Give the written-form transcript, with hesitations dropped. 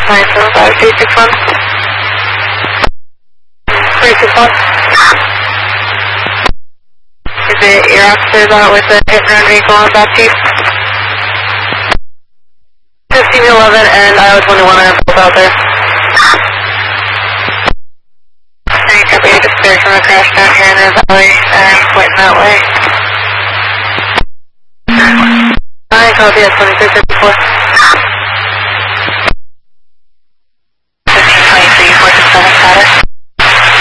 975 361. Is it your officers out with the hit and run vehicle on back to you? 1511 and I-21 are both out there. Any company disappeared from a crash down here in the valley and pointing that way. I called you at 2654.